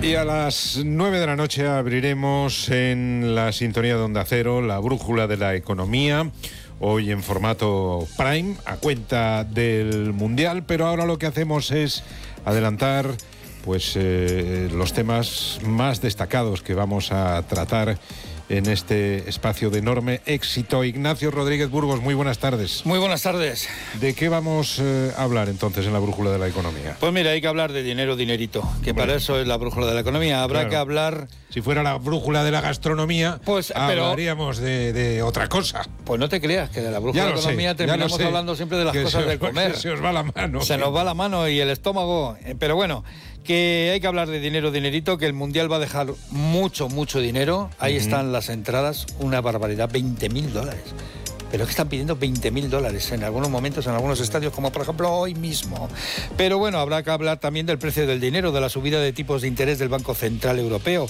Y a las 9 de la noche abriremos en la sintonía de Onda Cero la brújula de la economía, hoy en formato Prime, a cuenta del Mundial, pero ahora lo que hacemos es adelantar pues los temas más destacados que vamos a tratar en este espacio de enorme éxito. Ignacio Rodríguez Burgos, muy buenas tardes. Muy buenas tardes. ¿De qué vamos a hablar entonces en la brújula de la economía? Pues mira, hay que hablar de dinero, dinerito, que para eso es la brújula de la economía. Habrá que hablar... Si fuera la brújula de la gastronomía, pues hablaríamos de otra cosa. Pues no te creas, que de la brújula de la economía terminamos hablando siempre de las cosas del comer. Se os va la mano. Se nos va la mano y el estómago. Pero bueno, que hay que hablar de dinero, dinerito, que el Mundial va a dejar mucho, mucho dinero. Ahí están las entradas, una barbaridad, $20.000. Pero es que están pidiendo $20.000 en algunos momentos, en algunos estadios, como por ejemplo hoy mismo. Pero bueno, habrá que hablar también del precio del dinero, de la subida de tipos de interés del Banco Central Europeo,